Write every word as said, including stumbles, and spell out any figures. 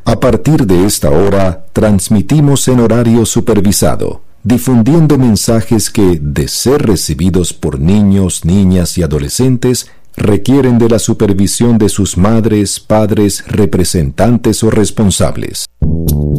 A partir de esta hora, transmitimos en horario supervisado, difundiendo mensajes que, de ser recibidos por niños, niñas y adolescentes, requieren de la supervisión de sus madres, padres, representantes o responsables.